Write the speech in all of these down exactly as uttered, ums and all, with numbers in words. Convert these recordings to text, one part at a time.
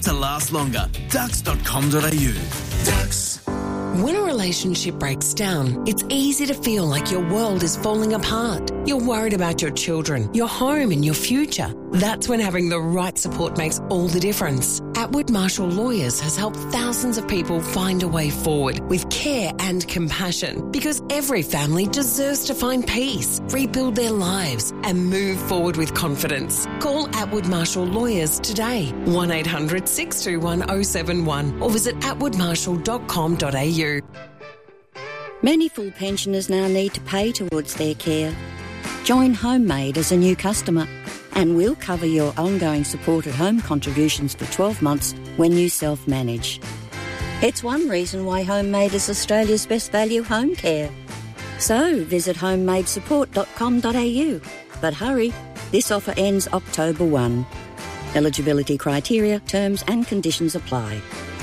to last longer. Dux dot com dot a u. Dux. When a relationship breaks down, it's easy to feel like your world is falling apart. You're worried about your children, your home and your future. That's when having the right support makes all the difference. Atwood Marshall Lawyers has helped thousands of people find a way forward with care and compassion, because every family deserves to find peace, rebuild their lives and move forward with confidence. Call Atwood Marshall Lawyers today, one eight hundred six two one oh seven one, or visit atwood marshall dot com dot a u. Many full pensioners now need to pay towards their care. Join Homemade as a new customer and we'll cover your ongoing support at home contributions for twelve months when you self-manage. It's one reason why Homemade is Australia's best value home care. So visit homemade support dot com dot a u. But hurry, this offer ends October first. Eligibility criteria, terms and conditions apply.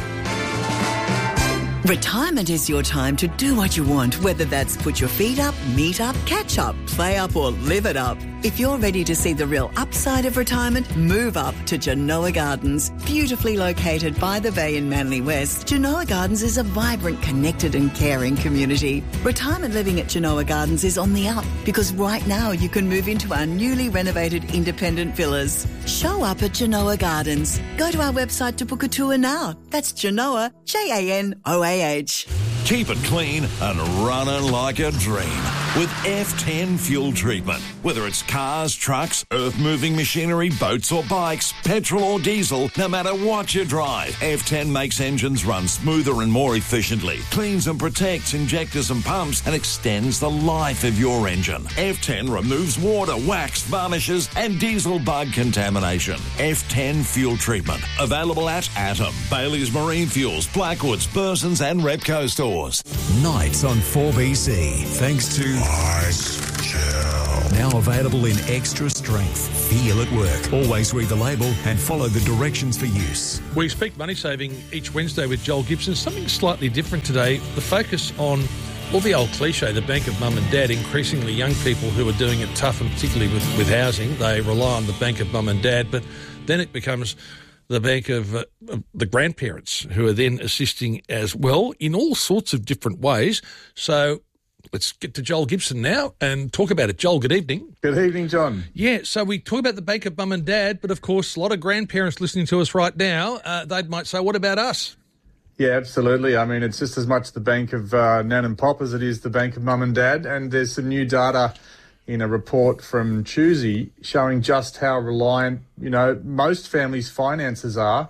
Retirement is your time to do what you want, whether that's put your feet up, meet up, catch up, play up or live it up. If you're ready to see the real upside of retirement, move up to Genoa Gardens. Beautifully located by the bay in Manly West, Genoa Gardens is a vibrant, connected and caring community. Retirement living at Genoa Gardens is on the up because right now you can move into our newly renovated independent villas. Show up at Genoa Gardens. Go to our website to book a tour now. That's Genoa, J A N O A H. Keep it clean and running like a dream with F ten fuel treatment. Whether it's cars, trucks, earth-moving machinery, boats or bikes, petrol or diesel, no matter what you drive, F ten makes engines run smoother and more efficiently, cleans and protects injectors and pumps, and extends the life of your engine. F ten removes water, wax, varnishes and diesel bug contamination. F ten fuel treatment. Available at Atom, Bailey's Marine Fuels, Blackwoods, Burson's and Repco stores. Nights on four B C, thanks to Ice Chill. Now available in extra strength. Feel at work. Always read the label and follow the directions for use. We speak money saving each Wednesday with Joel Gibson. Something slightly different today. The focus on, well, the old cliche, the bank of mum and dad. Increasingly young people who are doing it tough, and particularly with, with housing, they rely on the bank of mum and dad. But then it becomes the bank of uh, the grandparents, who are then assisting as well in all sorts of different ways. So let's get to Joel Gibson now and talk about it. Joel, good evening. Good evening, John. Yeah, so we talk about the bank of mum and dad, but of course a lot of grandparents listening to us right now, uh, they might say, what about us? Yeah, absolutely. I mean, it's just as much the bank of uh, Nan and Pop as it is the bank of mum and dad, and there's some new data in a report from Choosy showing just how reliant, you know, most families' finances are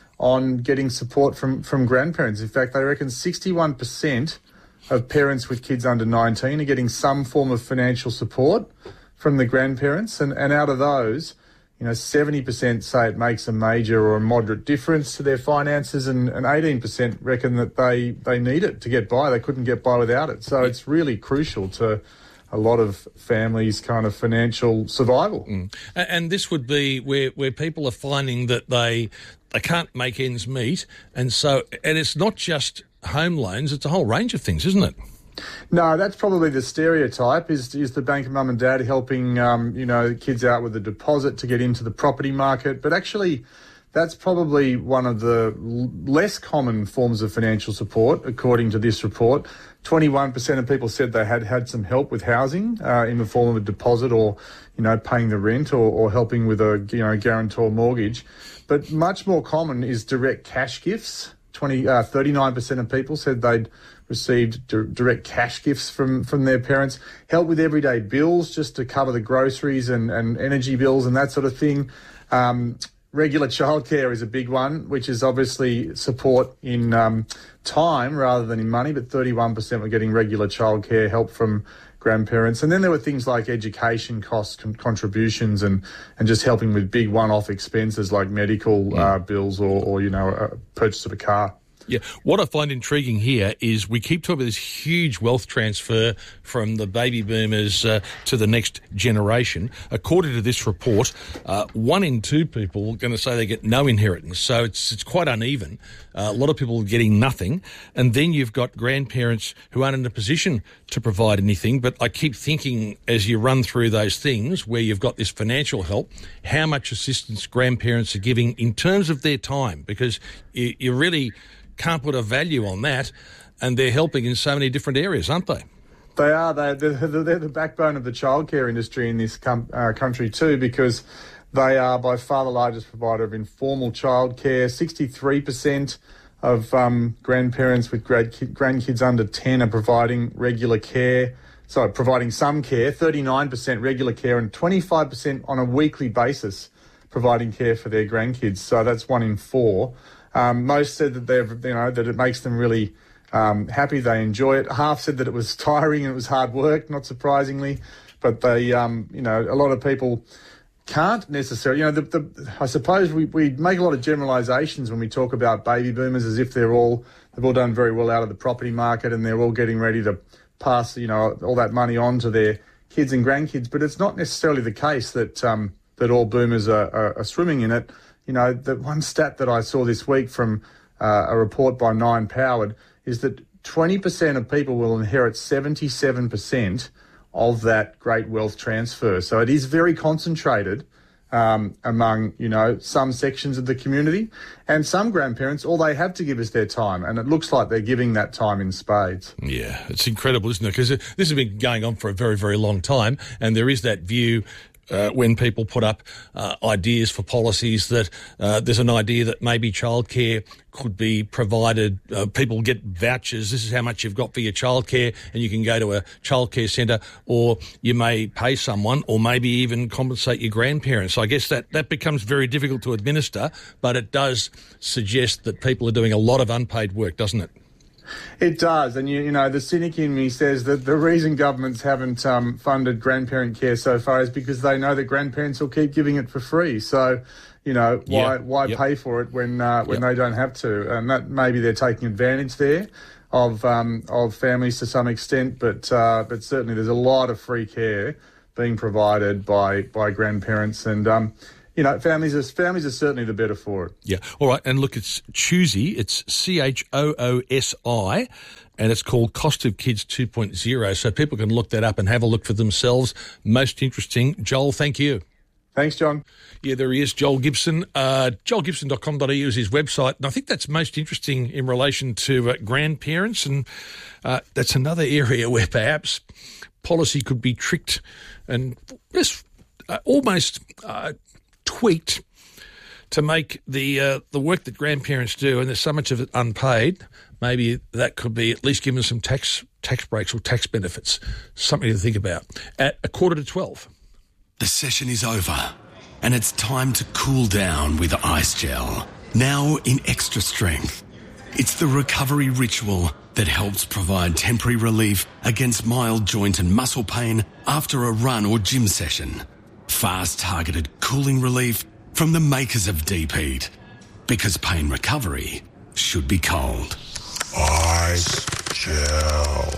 on getting support from, from grandparents. In fact, they reckon sixty-one percent of parents with kids under nineteen are getting some form of financial support from the grandparents. And, and out of those, you know, seventy percent say it makes a major or a moderate difference to their finances, and, and eighteen percent reckon that they, they need it to get by. They couldn't get by without it. So it's really crucial to a lot of families' kind of financial survival. Mm. And this would be where, where people are finding that they they can't make ends meet, and so and it's not just home loans, it's a whole range of things, isn't it? No, that's probably the stereotype, is is the bank of mum and dad helping, um, you know, kids out with a deposit to get into the property market. But actually, that's probably one of the l- less common forms of financial support, according to this report. twenty-one percent of people said they had had some help with housing uh, in the form of a deposit, or, you know, paying the rent, or, or helping with a, you know, guarantor mortgage. But much more common is direct cash gifts. twenty, uh, thirty-nine percent of people said they'd received di- direct cash gifts from, from their parents. Help with everyday bills, just to cover the groceries and, and energy bills and that sort of thing. Um, regular childcare is a big one, which is obviously support in um, time rather than in money, but thirty-one percent were getting regular childcare help from grandparents. And then there were things like education costs, con- contributions, and, and just helping with big one-off expenses like medical yeah. uh, bills, or, or, you know, a purchase of a car. Yeah, what I find intriguing here is we keep talking about this huge wealth transfer from the baby boomers uh, to the next generation. According to this report, uh, one in two people are going to say they get no inheritance, so it's it's quite uneven. Uh, a lot of people are getting nothing, and then you've got grandparents who aren't in a position to provide anything. But I keep thinking, as you run through those things where you've got this financial help, how much assistance grandparents are giving in terms of their time, because you, you really can't put a value on that, and they're helping in so many different areas, aren't they? They are. They're, they're, they're the backbone of the childcare industry in this com- uh, country too, because they are by far the largest provider of informal childcare. sixty-three percent of um, grandparents with grad- grandkids under ten are providing regular care. Sorry, providing some care. thirty-nine percent regular care, and twenty-five percent on a weekly basis providing care for their grandkids. So that's one in four. Um, most said that they've, you know, that it makes them really um, happy. They enjoy it. Half said that it was tiring and it was hard work, not surprisingly. But they, um, you know, a lot of people can't necessarily, you know, the, the, I suppose we, we make a lot of generalisations when we talk about baby boomers as if they're all, they've all done very well out of the property market and they're all getting ready to pass, you know, all that money on to their kids and grandkids. But it's not necessarily the case that um, that all boomers are, are, are swimming in it. You know, the one stat that I saw this week from uh, a report by Nine Powered is that twenty percent of people will inherit seventy-seven percent of that great wealth transfer. So it is very concentrated um, among, you know, some sections of the community. And some grandparents, all they have to give is their time. And it looks like they're giving that time in spades. Yeah, it's incredible, isn't it? Because this has been going on for a very, very long time. And there is that view Uh, when people put up uh, ideas for policies that uh, there's an idea that maybe childcare could be provided, uh, people get vouchers, this is how much you've got for your childcare, and you can go to a childcare centre, or you may pay someone, or maybe even compensate your grandparents. So I guess that, that becomes very difficult to administer, but it does suggest that people are doing a lot of unpaid work, doesn't it? It does, and you, you know, the cynic in me says that the reason governments haven't um, funded grandparent care so far is because they know that grandparents will keep giving it for free. So, you know, why yeah. why yep. pay for it when uh, when yep. they don't have to? And that maybe they're taking advantage there of um, of families to some extent, but uh, but certainly there's a lot of free care being provided by by grandparents, and um, you know, families are, families are certainly the better for it. Yeah. All right. And look, it's Choosi. It's C H O O S I, and it's called Cost of Kids two point oh. So people can look that up and have a look for themselves. Most interesting. Joel, thank you. Thanks, John. Yeah, there he is, Joel Gibson. Uh, joel gibson dot com dot a u is his website. And I think that's most interesting in relation to uh, grandparents. And uh, that's another area where perhaps policy could be tricked and just uh, almost uh, tweaked to make the uh, the work that grandparents do, and there's so much of it unpaid, maybe that could be at least given some tax tax breaks or tax benefits. Something to think about. At a quarter to twelve. The session is over, and it's time to cool down with Ice Gel. Now in extra strength. It's the recovery ritual that helps provide temporary relief against mild joint and muscle pain after a run or gym session. Fast targeted cooling relief from the makers of Deep Heat. Because pain recovery should be cold. Ice Gel.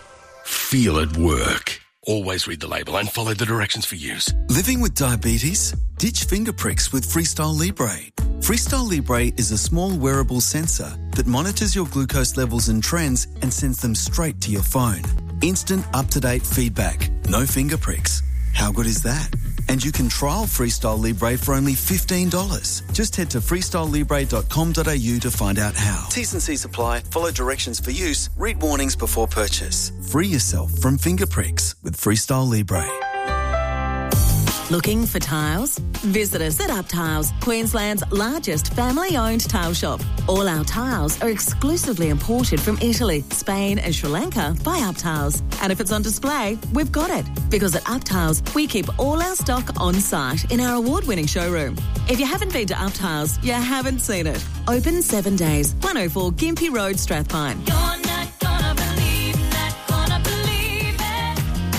Feel it work. Always read the label and follow the directions for use. Living with diabetes? Ditch finger pricks with Freestyle Libre. Freestyle Libre is a small wearable sensor that monitors your glucose levels and trends and sends them straight to your phone. Instant up-to-date feedback. No finger pricks. How good is that? And you can trial Freestyle Libre for only fifteen dollars. Just head to freestyle libre dot com dot a u to find out how. T's and C's apply. Follow directions for use. Read warnings before purchase. Free yourself from finger pricks with Freestyle Libre. Looking for tiles? Visit us at Up Tiles, Queensland's largest family-owned tile shop. All our tiles are exclusively imported from Italy, Spain and Sri Lanka by Up Tiles. And if it's on display, we've got it. Because at Up Tiles, we keep all our stock on site in our award-winning showroom. If you haven't been to Up Tiles, you haven't seen it. Open seven days, one oh four Gympie Road, Strathpine. You're not gonna believe, not gonna believe it.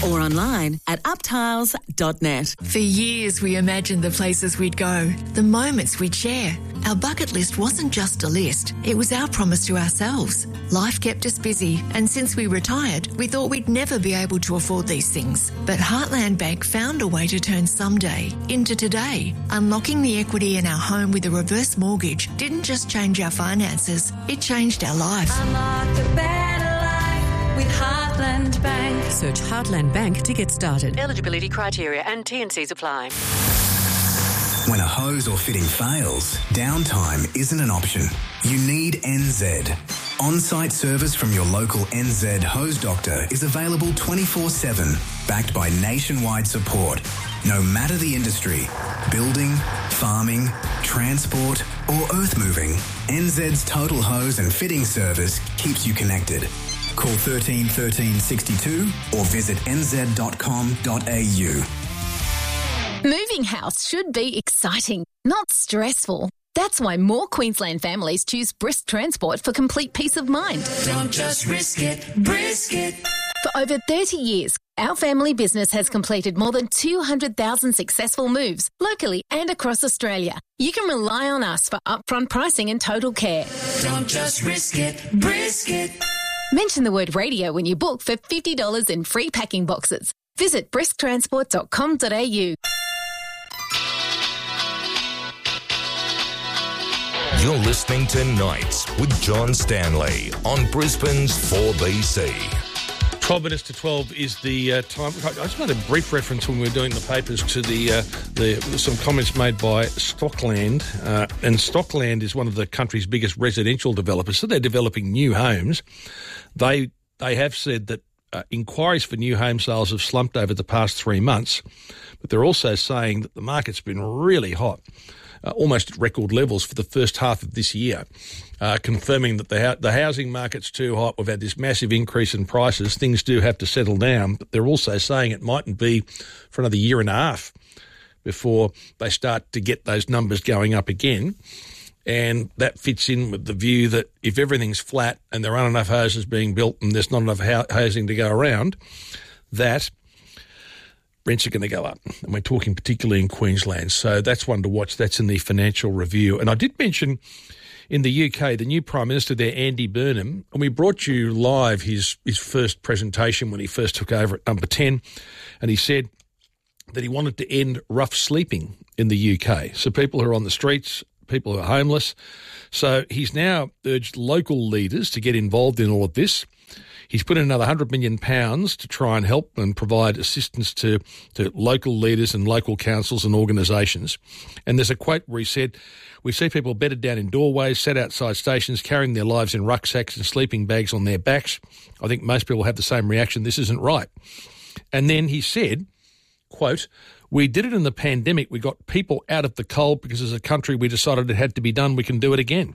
or online at uptiles dot net. For years, we imagined the places we'd go, the moments we'd share. Our bucket list wasn't just a list, it was our promise to ourselves. Life kept us busy, and since we retired, we thought we'd never be able to afford these things. But Heartland Bank found a way to turn someday into today. Unlocking the equity in our home with a reverse mortgage didn't just change our finances, it changed our life. Unlock the better life with Heartland Bank. Search Heartland Bank to get started. Eligibility criteria and T and Cs apply. When a hose or fitting fails, downtime isn't an option. You need N Z. On-site service from your local N Z hose doctor is available twenty-four seven, backed by nationwide support. No matter the industry, building, farming, transport or earth moving, N Z's total hose and fitting service keeps you connected. Call thirteen thirteen sixty-two or visit n z dot com dot a u. Moving house should be exciting, not stressful. That's why more Queensland families choose Brisk Transport for complete peace of mind. Don't just risk it, brisk it. For over thirty years, our family business has completed more than two hundred thousand successful moves locally and across Australia. You can rely on us for upfront pricing and total care. Don't just risk it, brisk it. Mention the word radio when you book for fifty dollars in free packing boxes. Visit brisk transport dot com dot a u. You're listening to Nights with John Stanley on Brisbane's four B C. twelve minutes to twelve is the uh, time. I just made a brief reference when we were doing the papers to the uh, the some comments made by Stockland. Uh, and Stockland is one of the country's biggest residential developers, so they're developing new homes. They they have said that uh, inquiries for new home sales have slumped over the past three months, but they're also saying that the market's been really hot. Uh, almost at record levels for the first half of this year, uh, confirming that the, ha- the housing market's too hot. We've had this massive increase in prices. Things do have to settle down, but they're also saying it mightn't be for another year and a half before they start to get those numbers going up again. And that fits in with the view that if everything's flat and there aren't enough houses being built and there's not enough ho- housing to go around, that rents are going to go up, and we're talking particularly in Queensland. So that's one to watch. That's in the Financial Review. And I did mention in the U K, the new Prime Minister there, Andy Burnham, and we brought you live his, his first presentation when he first took over at Number ten, and he said that he wanted to end rough sleeping in the U K. So people who are on the streets, people who are homeless. So he's now urged local leaders to get involved in all of this. He's put in another one hundred million pounds to try and help and provide assistance to, to local leaders and local councils and organisations. And there's a quote where he said, "We see people bedded down in doorways, sat outside stations, carrying their lives in rucksacks and sleeping bags on their backs. I think most people have the same reaction. This isn't right." And then he said, quote, "We did it in the pandemic. We got people out of the cold because as a country we decided it had to be done. We can do it again."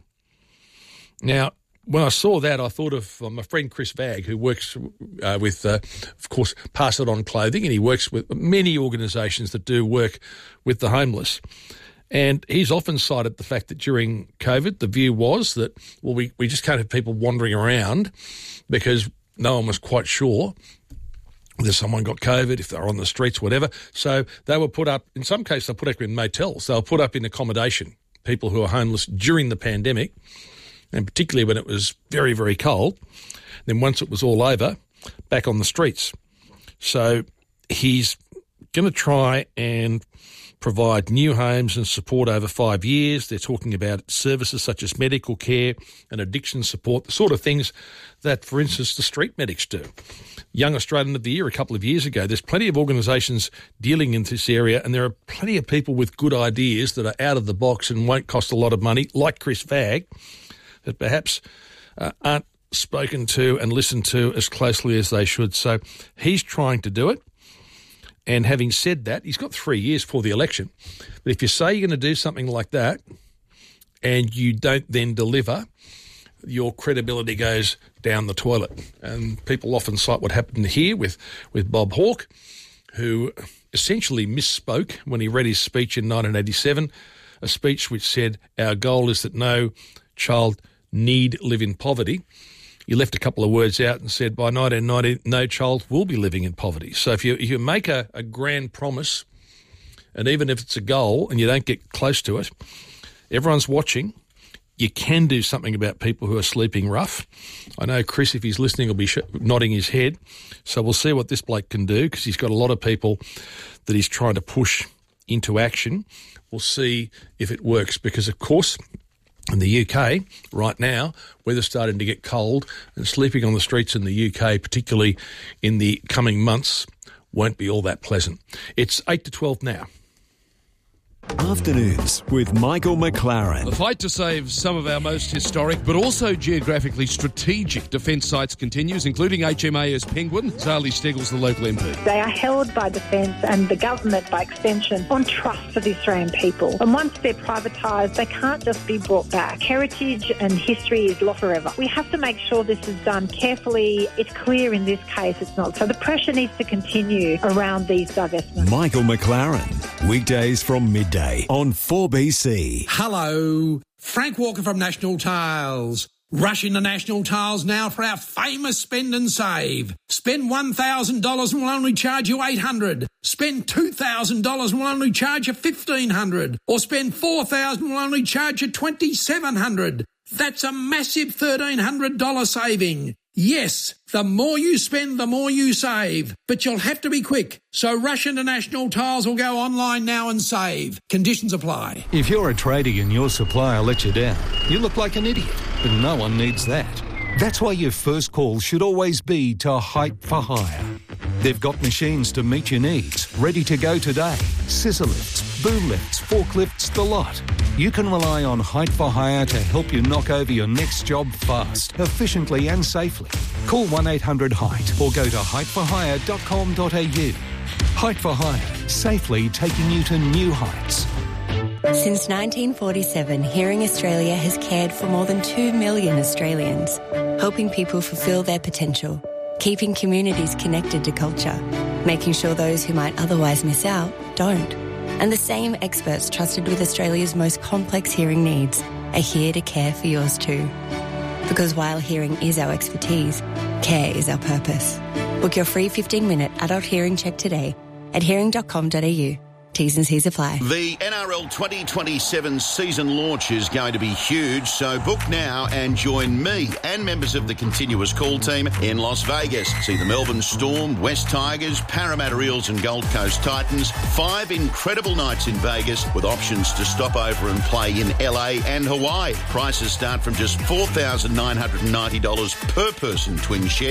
Now, when I saw that, I thought of uh, my friend Chris Vagg, who works uh, with, uh, of course, Pass It On Clothing, and he works with many organisations that do work with the homeless. And he's often cited the fact that during COVID, the view was that, well, we, we just can't have people wandering around because no one was quite sure whether someone got COVID, if they were on the streets, whatever. So they were put up, in some cases, they put up in motels. They were put up in accommodation, people who are homeless during the pandemic, and particularly when it was very, very cold. Then once it was all over, back on the streets. So he's going to try and provide new homes and support over five years. They're talking about services such as medical care and addiction support, the sort of things that, for instance, the street medics do. Young Australian of the Year a couple of years ago. There's plenty of organisations dealing in this area, and there are plenty of people with good ideas that are out of the box and won't cost a lot of money, like Chris Vagg, that perhaps uh, aren't spoken to and listened to as closely as they should. So he's trying to do it. And having said that, he's got three years for the election. But if you say you're going to do something like that and you don't then deliver, your credibility goes down the toilet. And people often cite what happened here with, with Bob Hawke, who essentially misspoke when he read his speech in nineteen eighty-seven, a speech which said, "Our goal is that no child need live in poverty." you left a couple of words out and said by nineteen ninety no child will be living in poverty. So if you, if you make a, a grand promise, and even if it's a goal and you don't get close to it, everyone's watching. You can do something about people who are sleeping rough. I know Chris, if he's listening, will be sh- nodding his head. So we'll see what this bloke can do, because he's got a lot of people that he's trying to push into action. We'll see if it works, because, of course, in the U K right now, weather's starting to get cold, and sleeping on the streets in the U K, particularly in the coming months, won't be all that pleasant. It's eight to twelve now. Afternoons with Michael McLaren. The fight to save some of our most historic but also geographically strategic defence sites continues, including H M A S Penguin. Zali Steggles, the local M P. They are held by Defence and the government by extension on trust for the Australian people. And once they're privatised, they can't just be brought back. Heritage and history is lost forever. We have to make sure this is done carefully. It's clear in this case it's not. So the pressure needs to continue around these divestments. Michael McLaren, weekdays from midday on four B C. Hello, Frank Walker from National Tiles. Rush into National Tiles now for our famous spend and save. Spend one thousand dollars and we'll only charge you eight hundred dollars. Spend two thousand dollars and we'll only charge you fifteen hundred dollars. Or spend four thousand dollars and we'll only charge you twenty-seven hundred dollars. That's a massive thirteen hundred dollars saving. Yes, the more you spend, the more you save. But you'll have to be quick. So rush into National Tiles or go online now and save. Conditions apply. If you're a tradie and your supplier lets you down, you look like an idiot. But no one needs that. That's why your first call should always be to Height for Hire. They've got machines to meet your needs, ready to go today. Scissor lifts, boom lifts, forklifts, the lot. You can rely on Height for Hire to help you knock over your next job fast, efficiently and safely. Call one eight hundred height or go to height for hire dot com dot a u. Height for Hire, safely taking you to new heights. Since nineteen forty-seven, Hearing Australia has cared for more than two million Australians, helping people fulfil their potential, keeping communities connected to culture, making sure those who might otherwise miss out don't. And the same experts trusted with Australia's most complex hearing needs are here to care for yours too. Because while hearing is our expertise, care is our purpose. Book your free fifteen-minute adult hearing check today at hearing dot com dot a u. T's and C's apply. The N R L twenty twenty-seven season launch is going to be huge, so book now and join me and members of the Continuous Call team in Las Vegas. See the Melbourne Storm, West Tigers, Parramatta Eels and Gold Coast Titans. Five incredible nights in Vegas with options to stop over and play in L A and Hawaii. Prices start from just four thousand nine hundred ninety dollars per person twin share.